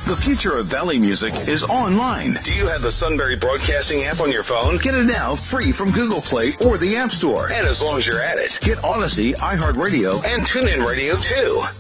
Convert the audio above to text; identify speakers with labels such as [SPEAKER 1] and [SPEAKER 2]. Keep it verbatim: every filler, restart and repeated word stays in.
[SPEAKER 1] The future of Valley music is online. Do you have the Sunbury Broadcasting app on your phone? Get it now free from Google Play or the App Store. And as long as you're at it, get Odyssey, iHeartRadio, and TuneIn Radio too.